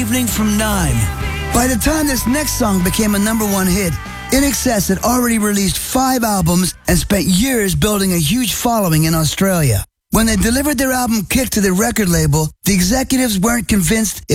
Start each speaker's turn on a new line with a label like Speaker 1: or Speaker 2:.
Speaker 1: evening from 9. By the time this next song became a #1 hit, INXS had already released 5 albums and spent years building a huge following in Australia. When they delivered their album Kick to the record label, the executives weren't convinced it